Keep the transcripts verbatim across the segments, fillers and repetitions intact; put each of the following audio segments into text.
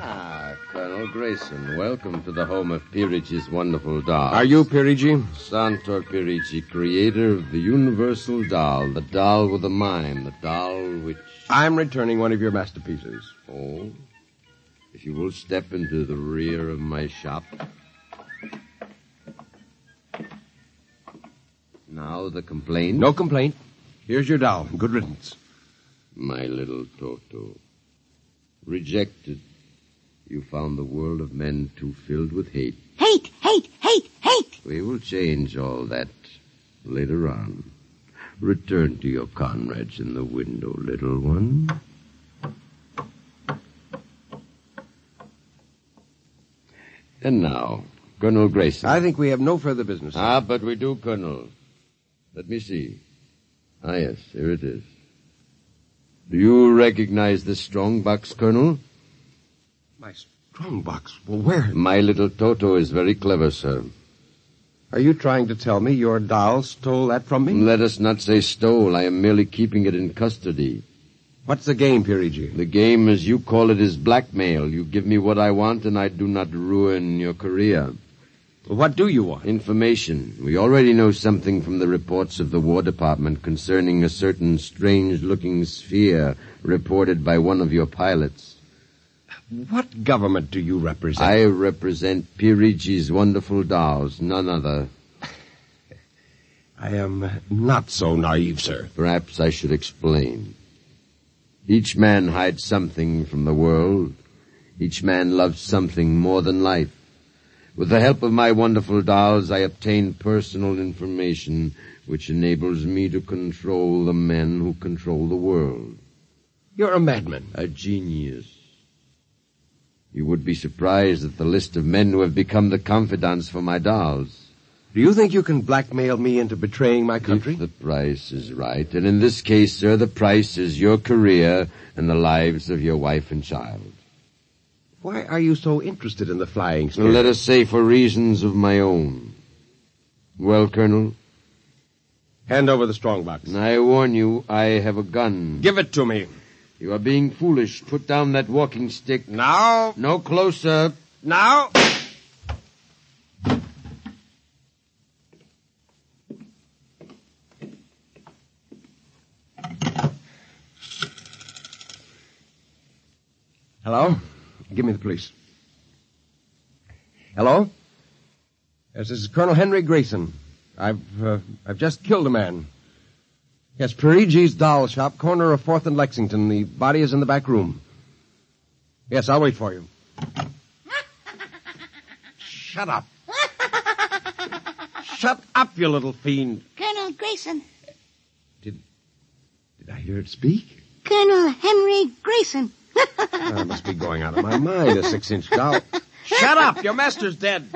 Ah, Colonel Grayson, welcome to the home of Peerage's wonderful doll. Are you Peerage? Santor Peerage, creator of the universal doll, the doll with a mind, the doll which... I'm returning one of your masterpieces. Oh? If you will step into the rear of my shop. Now the complaint? No complaint. Here's your doll. Good riddance. My little Toto. Rejected. You found the world of men too filled with hate. Hate, hate, hate, hate! We will change all that later on. Return to your comrades in the window, little one. And now, Colonel Grayson. I think we have no further business. Ah, but we do, Colonel. Let me see. Ah, yes, here it is. Do you recognize this strong box, Colonel? My strong box? Well, where? My little Toto is very clever, sir. Are you trying to tell me your doll stole that from me? Let us not say stole. I am merely keeping it in custody. What's the game, Peerage? The game, as you call it, is blackmail. You give me what I want, and I do not ruin your career. What do you want? Information. We already know something from the reports of the War Department concerning a certain strange-looking sphere reported by one of your pilots. What government do you represent? I represent Peerage's wonderful dolls, none other. I am not so naive, sir. Perhaps I should explain. Each man hides something from the world. Each man loves something more than life. With the help of my wonderful dolls, I obtain personal information which enables me to control the men who control the world. You're a madman. A genius. You would be surprised at the list of men who have become the confidants for my dolls. Do you think you can blackmail me into betraying my country? If the price is right. And in this case, sir, the price is your career and the lives of your wife and child. Why are you so interested in the flying sphere? Let us say for reasons of my own. Well, Colonel? Hand over the strongbox. I warn you, I have a gun. Give it to me. You are being foolish. Put down that walking stick. Now. No closer. Now. Hello? Give me the police. Hello? Yes, this is Colonel Henry Grayson. I've, uh, I've just killed a man. Yes, Peerage's doll shop, corner of fourth and Lexington. The body is in the back room. Yes, I'll wait for you. Shut up. Shut up, you little fiend. Colonel Grayson. Did, did I hear it speak? Colonel Henry Grayson. I must be going out of my mind, a six-inch doll. Shut up! Your master's dead.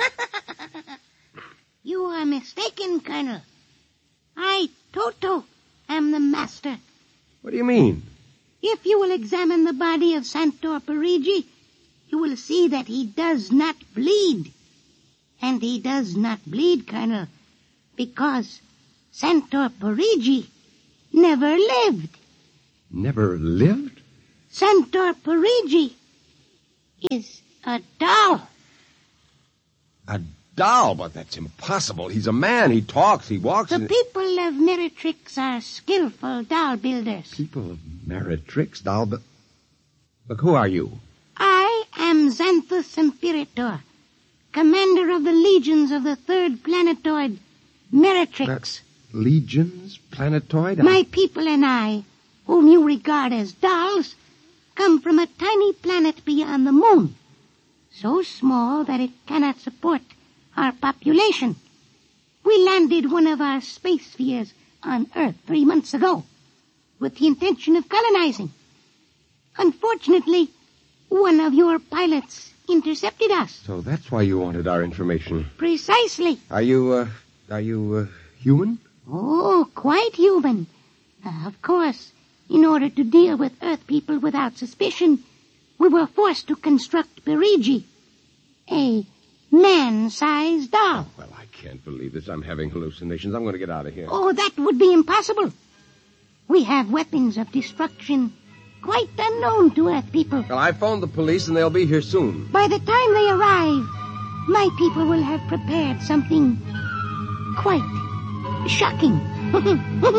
You are mistaken, Colonel. I, Toto, am the master. What do you mean? If you will examine the body of Santor Peerage, you will see that he does not bleed. And he does not bleed, Colonel, because Santor Peerage never lived. Never lived? Santor Peerage is a doll. A doll? But that's impossible. He's a man. He talks. He walks. The and... people of Meritrix are skillful doll builders. People of Meritrix? Doll bu- Look, who are you? I am Xanthus Imperator, commander of the legions of the third planetoid, Meritrix. Uh, legions? Planetoid? My people and I, whom you regard as dolls, come from a tiny planet beyond the moon, so small that it cannot support our population. We landed one of our space spheres on Earth three months ago with the intention of colonizing. Unfortunately, one of your pilots intercepted us. So that's why you wanted our information. Precisely. Are you, uh, are you, uh, human? Oh, quite human. Uh, of course, in order to deal with Earth people without suspicion, we were forced to construct Peerage, a man-sized doll. Well, I can't believe this. I'm having hallucinations. I'm going to get out of here. Oh, that would be impossible. We have weapons of destruction quite unknown to Earth people. Well, I phoned the police, and they'll be here soon. By the time they arrive, my people will have prepared something quite shocking.